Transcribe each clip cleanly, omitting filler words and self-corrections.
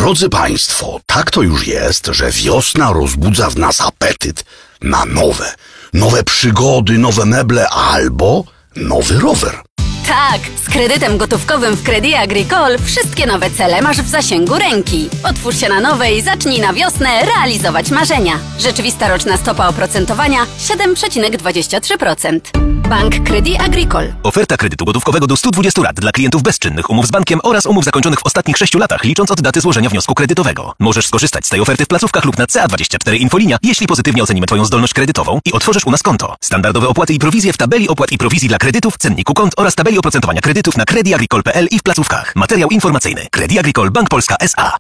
Drodzy Państwo, tak to już jest, że wiosna rozbudza w nas apetyt na nowe przygody, nowe meble albo nowy rower. Tak, z kredytem gotówkowym w Crédit Agricole wszystkie nowe cele masz w zasięgu ręki. Otwórz się na nowe i zacznij na wiosnę realizować marzenia. Rzeczywista roczna stopa oprocentowania 7,23%. Bank Crédit Agricole. Oferta kredytu gotówkowego do 120 lat dla klientów bezczynnych, umów z bankiem oraz umów zakończonych w ostatnich 6 latach, licząc od daty złożenia wniosku kredytowego. Możesz skorzystać z tej oferty w placówkach lub na CA24 Infolinia, jeśli pozytywnie ocenimy Twoją zdolność kredytową i otworzysz u nas konto. Standardowe opłaty i prowizje w tabeli opłat i prowizji dla kredytów, cenniku kont oraz tabeli oprocentowania kredytów na creditagricole.pl i w placówkach. Materiał informacyjny. Crédit Agricole Bank Polska S.A.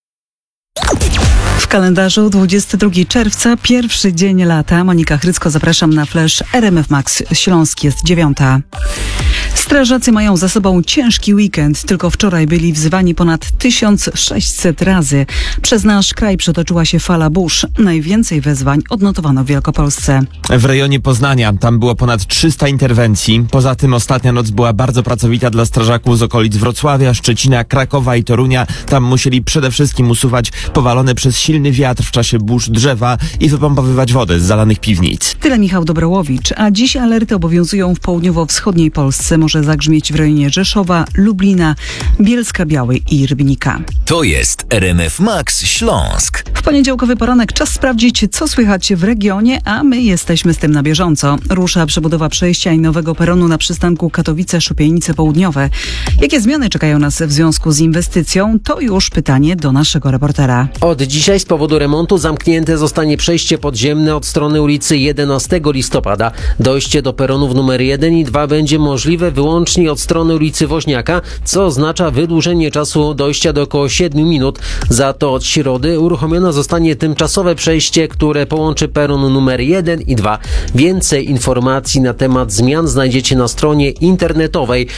W kalendarzu 22 czerwca, pierwszy dzień lata. Monika Chrycko, zapraszam na flash RMF Max Śląsk, jest 9. Strażacy mają za sobą ciężki weekend. Tylko wczoraj byli wzywani ponad 1600 razy. Przez nasz kraj przetoczyła się fala burz. Najwięcej wezwań odnotowano w Wielkopolsce. W rejonie Poznania tam było ponad 300 interwencji. Poza tym ostatnia noc była bardzo pracowita dla strażaków z okolic Wrocławia, Szczecina, Krakowa i Torunia. Tam musieli przede wszystkim usuwać powalone przez silny wiatr w czasie burz drzewa i wypompowywać wodę z zalanych piwnic. Tyle Michał Dobrołowicz. A dziś alerty obowiązują w południowo-wschodniej Polsce. Może zagrzmieć w rejonie Rzeszowa, Lublina, Bielska-Białej i Rybnika. To jest RMF Max Śląsk. W poniedziałkowy poranek czas sprawdzić, co słychać w regionie, a my jesteśmy z tym na bieżąco. Rusza przebudowa przejścia i nowego peronu na przystanku Katowice-Szupienice Południowe. Jakie zmiany czekają nas w związku z inwestycją? To już pytanie do naszego reportera. Od dzisiaj z powodu remontu zamknięte zostanie przejście podziemne od strony ulicy 11 listopada. Dojście do peronów numer 1 i 2 będzie możliwe wyłącznie od strony ulicy Woźniaka, co oznacza wydłużenie czasu dojścia do około 7 minut. Za to od środy uruchomione zostanie tymczasowe przejście, które połączy peron numer 1 i 2. Więcej informacji na temat zmian znajdziecie na stronie internetowej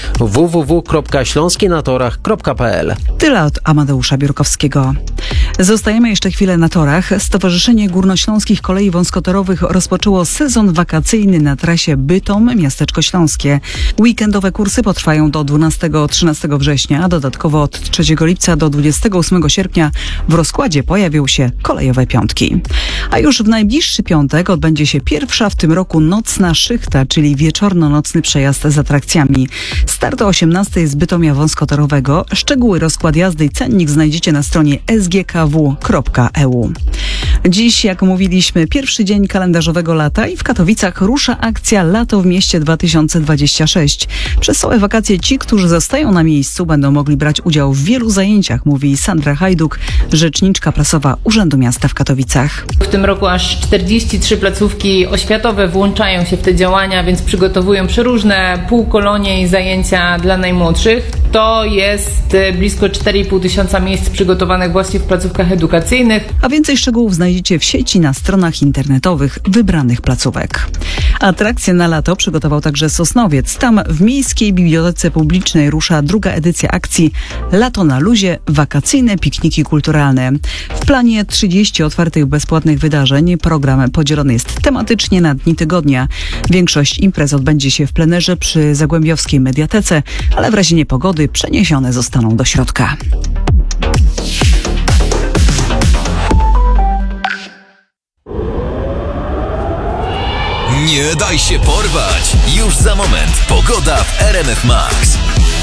www.śląskienatorach.pl. Tyle od Amadeusza Biurkowskiego. Zostajemy jeszcze chwilę na torach. Stowarzyszenie Górnośląskich Kolei Wąskotorowych rozpoczęło sezon wakacyjny na trasie Bytom-Miasteczko Śląskie. Weekendowe kursy potrwają do 12-13 września, a dodatkowo od 3 lipca do 28 sierpnia w rozkładzie pojawią się kolejowe piątki. A już w najbliższy piątek odbędzie się pierwsza w tym roku nocna szychta, czyli wieczorno-nocny przejazd z atrakcjami. Start o 18 z Bytomia Wąskotorowego. Szczegóły, rozkład jazdy i cennik znajdziecie na stronie sgkw.eu. Dziś, jak mówiliśmy, pierwszy dzień kalendarzowego lata i w Katowicach rusza akcja Lato w mieście 2026. Przez całe wakacje ci, którzy zostają na miejscu, będą mogli brać udział w wielu zajęciach, mówi Sandra Hajduk, rzeczniczka prasowa Urzędu Miasta w Katowicach. W tym roku aż 43 placówki oświatowe włączają się w te działania, więc przygotowują przeróżne półkolonie i zajęcia dla najmłodszych. To jest blisko 4,5 tysiąca miejsc przygotowanych właśnie w placówkach edukacyjnych. A więcej szczegółów znajdziecie w sieci na stronach internetowych wybranych placówek. Atrakcje na lato przygotował także Sosnowiec. Tam w Miejskiej Bibliotece Publicznej rusza druga edycja akcji Lato na luzie – wakacyjne pikniki kulturalne. W planie 30 otwartych bezpłatnych wydarzeń. Program podzielony jest tematycznie na dni tygodnia. Większość imprez odbędzie się w plenerze przy Zagłębiowskiej Mediatece, ale w razie niepogody przeniesione zostaną do środka. Nie daj się porwać! Już za moment pogoda w RMF Max.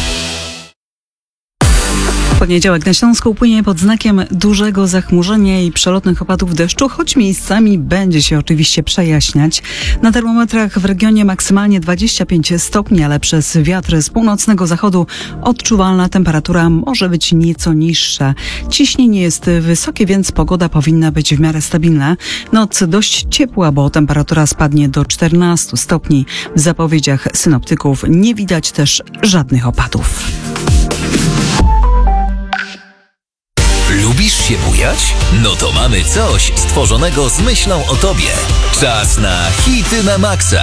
Poniedziałek na Śląsku upłynie pod znakiem dużego zachmurzenia i przelotnych opadów deszczu, choć miejscami będzie się oczywiście przejaśniać. Na termometrach w regionie maksymalnie 25 stopni, ale przez wiatr z północnego zachodu odczuwalna temperatura może być nieco niższa. Ciśnienie jest wysokie, więc pogoda powinna być w miarę stabilna. Noc dość ciepła, bo temperatura spadnie do 14 stopni. W zapowiedziach synoptyków nie widać też żadnych opadów. Lubisz się bujać? No to mamy coś stworzonego z myślą o tobie. Czas na hity na maksa.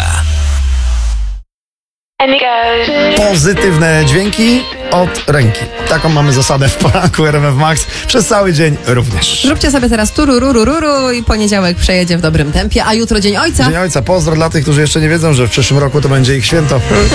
Pozytywne dźwięki od ręki. Taką mamy zasadę w poranku RMF Max. Przez cały dzień również. Zróbcie sobie teraz tururururu i poniedziałek przejedzie w dobrym tempie, a jutro Dzień Ojca. Dzień Ojca. Pozdro dla tych, którzy jeszcze nie wiedzą, że w przyszłym roku to będzie ich święto.